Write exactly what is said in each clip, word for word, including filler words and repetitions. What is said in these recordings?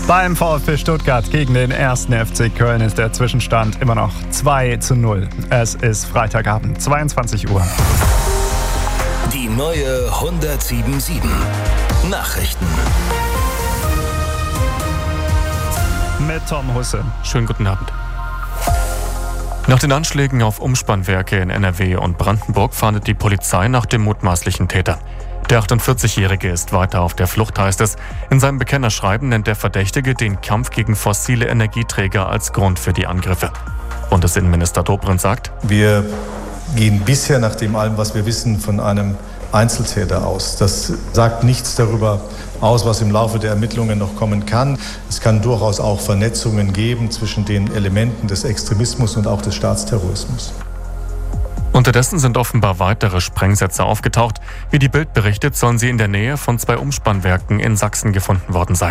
Beim VfB Stuttgart gegen den ersten F C Köln ist der Zwischenstand immer noch zwei zu null. Es ist Freitagabend, zweiundzwanzig Uhr. Die neue hundertsieben Komma sieben Nachrichten. Mit Tom Husse. Schönen guten Abend. Nach den Anschlägen auf Umspannwerke in N R W und Brandenburg fahndet die Polizei nach dem mutmaßlichen Täter. Der achtundvierzigjährige ist weiter auf der Flucht, heißt es. In seinem Bekennerschreiben nennt der Verdächtige den Kampf gegen fossile Energieträger als Grund für die Angriffe. Bundesinnenminister Dobrindt sagt: Wir gehen bisher nach dem allem, was wir wissen, von einem Einzeltäter aus. Das sagt nichts darüber aus, was im Laufe der Ermittlungen noch kommen kann. Es kann durchaus auch Vernetzungen geben zwischen den Elementen des Extremismus und auch des Staatsterrorismus. Unterdessen sind offenbar weitere Sprengsätze aufgetaucht. Wie die Bild berichtet, sollen sie in der Nähe von zwei Umspannwerken in Sachsen gefunden worden sein.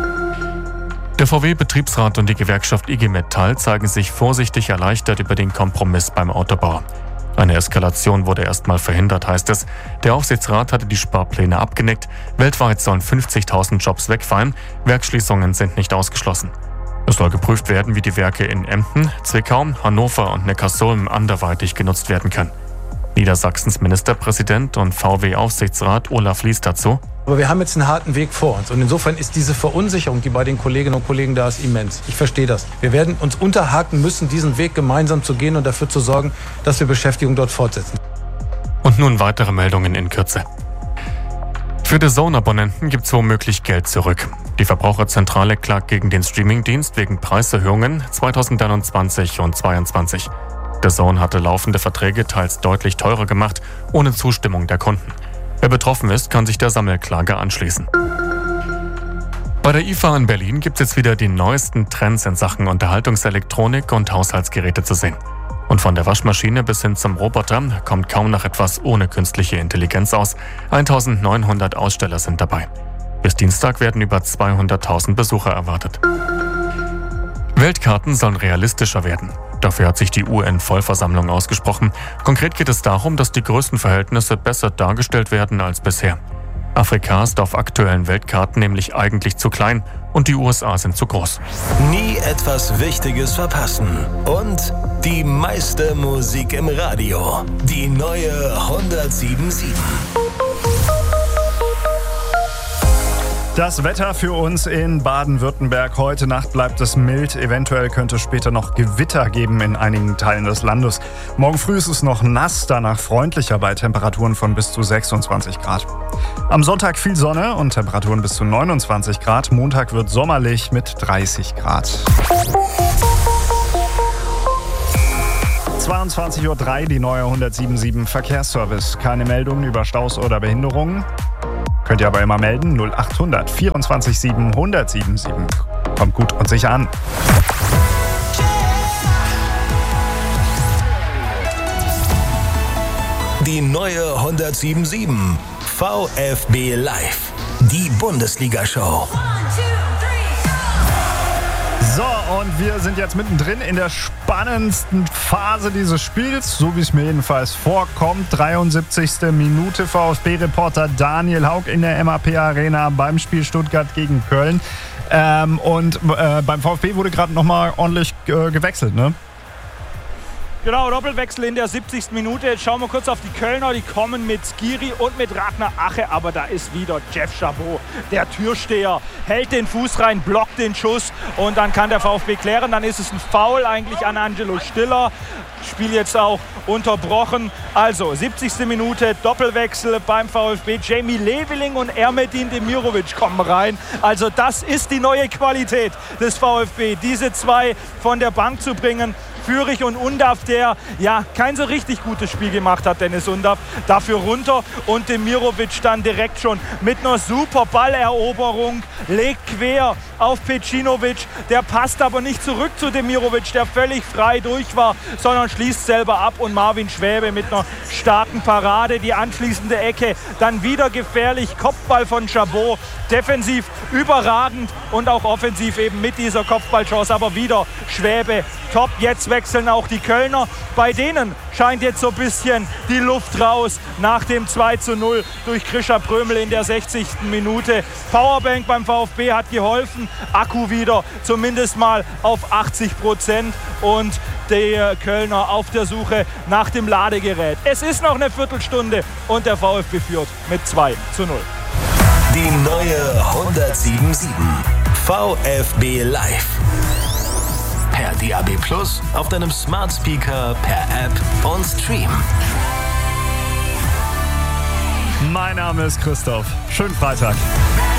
Der V W-Betriebsrat und die Gewerkschaft I G Metall zeigen sich vorsichtig erleichtert über den Kompromiss beim Autobauer. Eine Eskalation wurde erstmal verhindert, heißt es. Der Aufsichtsrat hatte die Sparpläne abgenickt. Weltweit sollen fünfzigtausend Jobs wegfallen. Werksschließungen sind nicht ausgeschlossen. Es soll geprüft werden, wie die Werke in Emden, Zwickau, Hannover und Neckarsulm anderweitig genutzt werden können. Niedersachsens Ministerpräsident und V W-Aufsichtsrat Olaf Lies dazu: Aber wir haben jetzt einen harten Weg vor uns. Und insofern ist diese Verunsicherung, die bei den Kolleginnen und Kollegen da ist, immens. Ich verstehe das. Wir werden uns unterhaken müssen, diesen Weg gemeinsam zu gehen und dafür zu sorgen, dass wir Beschäftigung dort fortsetzen. Und nun weitere Meldungen in Kürze. Für D A Z N-Abonnenten gibt es womöglich Geld zurück. Die Verbraucherzentrale klagt gegen den Streamingdienst wegen Preiserhöhungen zweitausendeinundzwanzig und zweitausendzweiundzwanzig. D A Z N hatte laufende Verträge teils deutlich teurer gemacht, ohne Zustimmung der Kunden. Wer betroffen ist, kann sich der Sammelklage anschließen. Bei der I F A in Berlin gibt es jetzt wieder die neuesten Trends in Sachen Unterhaltungselektronik und Haushaltsgeräte zu sehen. Und von der Waschmaschine bis hin zum Roboter kommt kaum noch etwas ohne künstliche Intelligenz aus. eintausendneunhundert Aussteller sind dabei. Bis Dienstag werden über zweihunderttausend Besucher erwartet. Weltkarten sollen realistischer werden. Dafür hat sich die U N-Vollversammlung ausgesprochen. Konkret geht es darum, dass die Größenverhältnisse besser dargestellt werden als bisher. Afrika ist auf aktuellen Weltkarten nämlich eigentlich zu klein und die U S A sind zu groß. Nie etwas Wichtiges verpassen. Und die meiste Musik im Radio. Die neue hundertsieben Komma sieben. Das Wetter für uns in Baden-Württemberg. Heute Nacht bleibt es mild. Eventuell könnte es später noch Gewitter geben in einigen Teilen des Landes. Morgen früh ist es noch nass, danach freundlicher bei Temperaturen von bis zu sechsundzwanzig Grad. Am Sonntag viel Sonne und Temperaturen bis zu neunundzwanzig Grad. Montag wird sommerlich mit dreißig Grad. zweiundzwanzig Uhr drei, die neue hundertsieben Komma sieben Verkehrsservice. Keine Meldungen über Staus oder Behinderungen. Könnt ihr aber immer melden, null achthundert vierundzwanzig sieben hundertsieben sieben. Kommt gut und sicher an. Die neue hundertsieben Komma sieben. VfB Live. Die Bundesliga-Show. So, und wir sind jetzt mittendrin in der spannendsten Phase dieses Spiels, so wie es mir jedenfalls vorkommt. dreiundsiebzigste Minute, VfB-Reporter Daniel Haug in der M A P Arena beim Spiel Stuttgart gegen Köln. Ähm, und äh, beim VfB wurde gerade nochmal ordentlich äh, gewechselt, ne? Genau, Doppelwechsel in der siebzigsten Minute. Jetzt schauen wir kurz auf die Kölner. Die kommen mit Skiri und mit Ragnar Ache. Aber da ist wieder Jeff Chabot, der Türsteher. Hält den Fuß rein, blockt den Schuss. Und dann kann der VfB klären. Dann ist es ein Foul eigentlich an Angelo Stiller. Spiel jetzt auch unterbrochen. Also, siebzigste Minute, Doppelwechsel beim VfB. Jamie Leveling und Ermedin Demirovic kommen rein. Also, das ist die neue Qualität des VfB. Diese zwei von der Bank zu bringen. Fürich und Undav, der ja kein so richtig gutes Spiel gemacht hat, Dennis Undav, dafür runter und Demirovic dann direkt schon mit einer super Balleroberung, legt quer auf Pecinovic, der passt aber nicht zurück zu Demirovic, der völlig frei durch war, sondern schließt selber ab und Marvin Schwäbe mit einer starken Parade, die anschließende Ecke, dann wieder gefährlich, Kopfball von Chabot, defensiv überragend und auch offensiv eben mit dieser Kopfballchance, aber wieder Schwäbe top. Jetzt wechseln auch die Kölner. Bei denen scheint jetzt so ein bisschen die Luft raus nach dem zwei zu null durch Krischer Prömel in der sechzigsten Minute. Powerbank beim VfB hat geholfen. Akku wieder zumindest mal auf achtzig Prozent und die Kölner auf der Suche nach dem Ladegerät. Es ist noch eine Viertelstunde und der VfB führt mit zwei zu null. Die neue hundertsieben sieben VfB Live. Per D A B Plus, auf deinem Smart Speaker, per App und Stream. Mein Name ist Christoph. Schönen Freitag.